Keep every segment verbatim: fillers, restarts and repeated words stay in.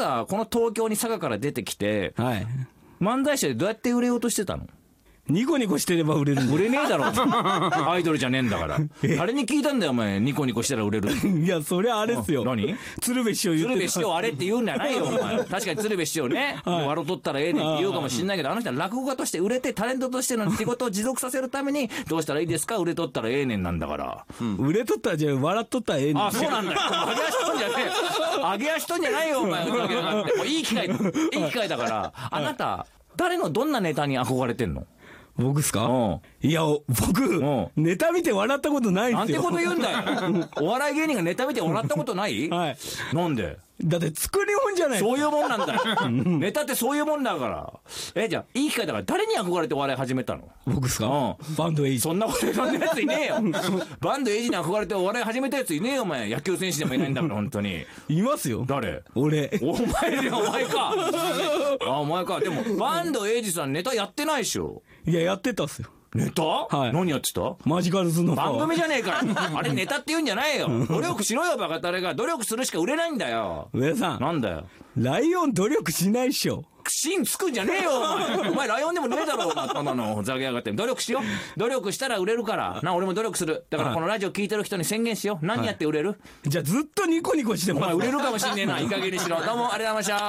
さ、この東京に佐賀から出てきて、 はい。 漫才師でどうやって売れようとしてたの？ ニコニコしてれば売れるんだ。 売れねえだろ。アイドルじゃねえんだから。あれに聞いたんだよ、お前。ニコニコしたら売れる。 いや、それはあれっすよ。 何？ 鶴瓶師匠言ってた。 鶴瓶師匠あれって言うんじゃないよ、お前。確かに鶴瓶師匠ね。笑うとったらええねんって言うかもしんないけど、あの人は落語家として売れて、タレントとしての仕事を持続させるために、どうしたらいいですか？売れとったらええねんなんだから。 うん、売れとったらじゃあ笑っとったらええねん。 あ、そうなんだよ。揚げ足とんじゃねえ。揚げ足とんじゃないよ、お前。もういい機会、いい機会だから。あなた、誰のどんなネタに憧れてんの？ 僕っすか？ うん、 いや、僕、ネタ見て笑ったことないんですよ。 なんてこと言うんだよ。お笑い芸人がネタ見て笑ったことない？ はい。 なんで？ だって作り物じゃない。 そういうもんなんだよ。ネタってそういうもんだから。え、じゃあ、いい機会だから誰に憧れてお笑い始めたの？ 僕っすか？うん。バンドエイジ。 そんなこと言わんやついねえよ。バンドエイジに憧れてお笑い始めたやついねえよ、お前。野球選手でもいないんだから、本当に。 いますよ。 誰？ 俺。 お前で、お前か。あ、お前か。でも、バンドエイジさんネタやってないでしょ。 いや、やってたっすよ。 ネタ？はい。何やってた？ マジカルズの番組じゃねえか。あれネタって言うんじゃないよ。努力しろよ、バカタレが。努力するしか売れないんだよ。 上さん。 なんだよ。 ライオン努力しないっしょ。 芯つくんじゃねえよ、お前。お前ライオンでもねえだろ、そんなの。ざけやがって。努力しよう。努力したら売れるから。な、俺も努力する。だからこのラジオ聞いてる人に宣言しよう。何やって売れる？ じゃあずっとニコニコしてもお前売れるかもしんねえな。いい加減にしろ。どうもありがとうございました。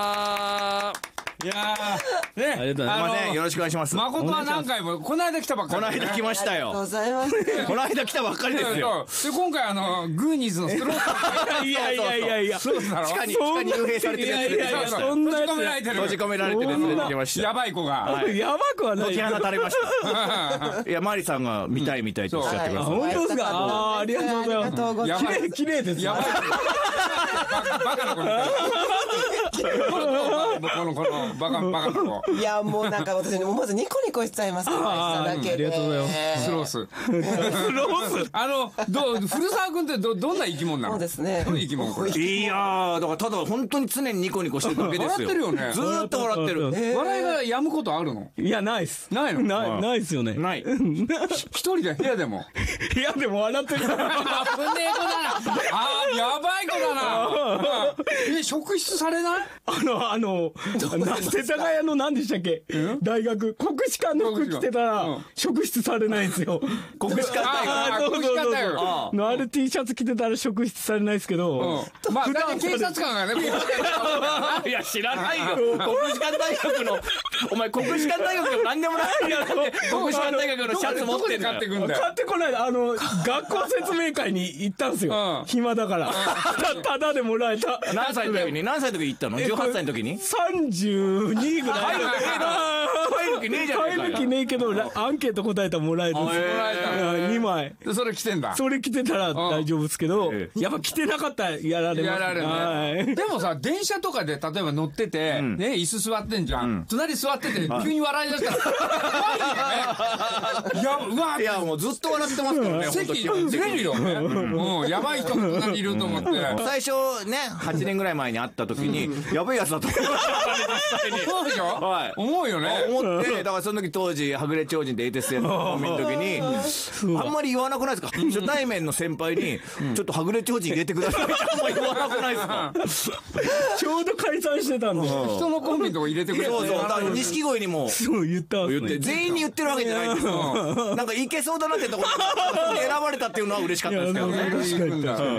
いやー、ね、 ありがとうございます。よろしくお願いします。 誠は何回も、この間来たばっかり。 この間来ましたよ。 ありがとうございます。 この間来たばっかりですよ。 で、今回あの、グーニーズのストローク。 いやいやいやいや、 そうだろ。 地下に、地下に幽閉されてるやつ出てきました。 そんなやつ。 閉じ込められてる。 閉じ込められてるやつ出てきました。 やばい子が。 やばくはない。 解き放たれました。いや、マリさんが見たい見たいとおっしゃってください。 本当ですか？ああ、ありがとうございます。 ありがとうございます。 綺麗、綺麗です。 やばい。バカな子みたい。この、この、バカ、バカな子。 いや、もうなんか私、思わずニコニコしちゃいますね。 ああ、ありがとうございます。 スロース。 スロース。 あの、ど、古澤君ってど、どんな生き物なの？ そうですね。 どんな生き物これ。 いやー、だからただ本当に常にニコニコしてるだけですよ。 笑ってるよね。 ずーっと笑ってる。 笑いが止むことあるの？ いや、ないっす。 ないの？ ない、ないっすよね。 ない。 一人で部屋でも。 部屋でも笑ってる。 危ねえ子だな。あー、やばい子だな。え、職質されない？ あの、あの、世田谷の何でしたっけ？大学、国士舘の服着てたら、職質されないんですよ。 国士舘大学。 そうそうそう。のある T シャツ着てたら職質されないですけど。 まあ、だって警察官がね、 いや、知らないよ。国士舘大学の、お前国士舘大学の何でもないよ。国士舘大学のシャツ持ってんだよ。 買ってくんだよ。 買ってこない。あの、学校説明会に行ったんですよ。暇だから。ただでもらえた。 何歳の時に何歳の時行ったの？じゅうはっさいの時に？ さんじゅうにぐらい。 入る気ねえじゃん。 入る気ねえけど、アンケート答えたらもらえるんですよ。 もらえた。 にまい。 それ着てんだ。 それ着てたら大丈夫ですけど、やっぱ着てなかったらやられます。 やられるね。でもさ、電車とかで例えば乗ってて、ね、椅子座ってんじゃん。隣座ってて、急に笑い出したら、怖いよね。いや、うわいや、もうずっと笑ってますからね。 席ずれるよね。うん、やばい人が隣にいると思って。 最初ね、はちねんぐらい前に会った時に、やばいやつだと思った。 そうでしょ？はい。思うよね。 思って、だからその時当時、はぐれ超人でエイテスやったコンビの時に、あんまり言わなくないですか？初対面の先輩に、ちょっとはぐれ超人入れてくださいってあんまり言わなくないですか？ ちょうど解散してたんで。 人のコンビのとこ入れてくれて。 そうそう。だから錦鯉にも。 そう言った言って、全員に言ってるわけじゃないんですよ。なんかいけそうだなってところ選ばれたっていうのは嬉しかったですけどね。 嬉しか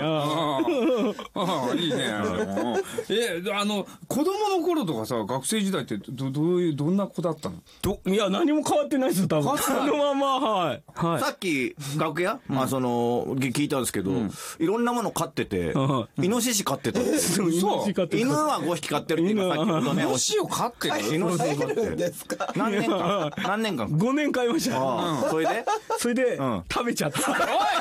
った。いいね。え、あの、子供の頃とかさ、学生時代ってど、どういう、どんな子だったの？ ど、いや、何も変わってないですよ、多分。そのまま、はい。はい。 さっき、楽屋まあ、その、聞いたんですけど、いろんなもの飼ってて、イノシシ飼ってた。 そう、 犬はごひき飼ってるって今さっきのね。 イノシシを飼ってる？ イノシシ飼ってるんですか？ 何年間何年間ごねん飼いました。 それでそれで、食べちゃった。おい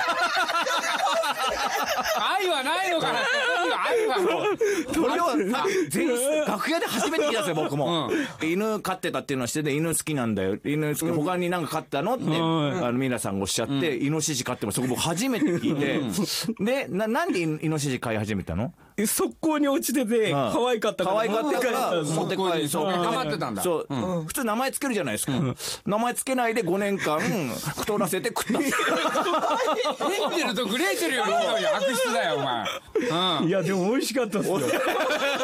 愛はないのかな？愛はもう。 それは、全員、楽屋で初めて聞いたんですよ、僕も。犬飼ってたっていうのはしてて、犬好きなんだよ。犬好き、他になんか飼ったのって、あの、皆さんがおっしゃって、イノシシ飼っても、そこ僕初めて聞いて、で、な、なんでイノシシ飼い始めたの？ 速攻に落ちてて、可愛かったから。 可愛かったから、持って帰る。 そう、ハマってたんだ。 そう。普通名前つけるじゃないですか。名前つけないでごねんかん、太らせて食った。 ヘンゼルとグレーテルよりひどい悪質だよ、お前。 いや、でも美味しかったっすよ。